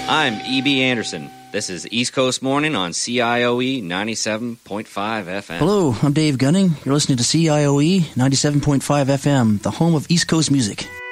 I'm E.B. Anderson. This is East Coast Morning on CIOE 97.5 FM. Hello, I'm Dave Gunning. You're listening to CIOE 97.5 FM, the home of East Coast music.